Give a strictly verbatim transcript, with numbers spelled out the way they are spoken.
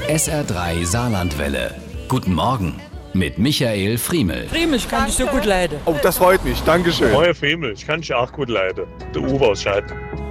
S R drei Saarlandwelle. Guten Morgen mit Michael Friemel. Friemel, ich kann dich so gut leiden. Oh, das freut mich. Dankeschön. Moin Friemel, ich kann dich auch gut leiden. Der Uwe aus Scheid.